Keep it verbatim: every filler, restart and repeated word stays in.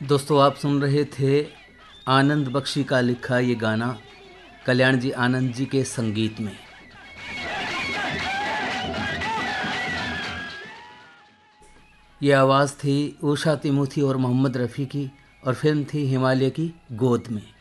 दोस्तों, आप सुन रहे थे आनंद बख्शी का लिखा ये गाना कल्याण जी आनंद जी के संगीत में। ये आवाज़ थी उषा तिमोथी और मोहम्मद रफ़ी की और फिल्म थी हिमालय की गोद में।